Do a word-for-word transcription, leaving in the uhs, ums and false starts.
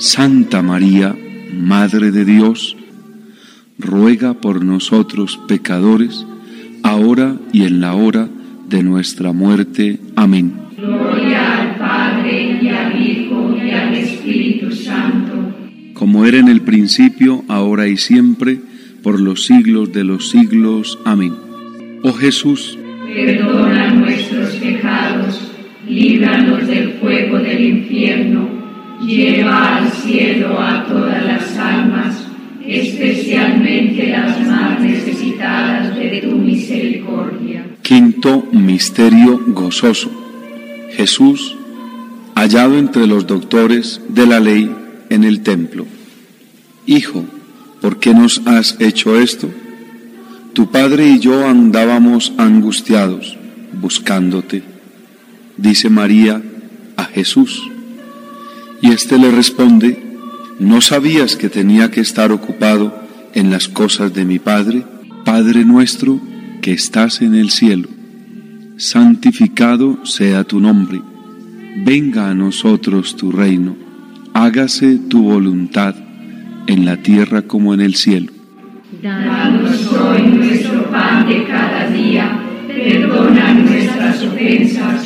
Santa María, Madre de Dios, ruega por nosotros pecadores, ahora y en la hora de nuestra muerte. Amén. Gloria al Padre, y al Hijo, y al Espíritu Santo. Como era en el principio, ahora y siempre, por los siglos de los siglos. Amén. Oh Jesús, perdona nuestros pecados, líbranos del fuego del infierno, lleva al cielo a todas las almas, especialmente las más necesitadas de tu misericordia. Quinto misterio gozoso. Jesús, hallado entre los doctores de la ley en el templo. Hijo, ¿por qué nos has hecho esto? Tu padre y yo andábamos angustiados, buscándote. Dice María a Jesús. Y éste le responde: ¿no sabías que tenía que estar ocupado en las cosas de mi Padre? Padre nuestro que estás en el cielo, santificado sea tu nombre. Venga a nosotros tu reino. Hágase tu voluntad en la tierra como en el cielo. Danos hoy nuestro pan de cada día. Perdona nuestras ofensas,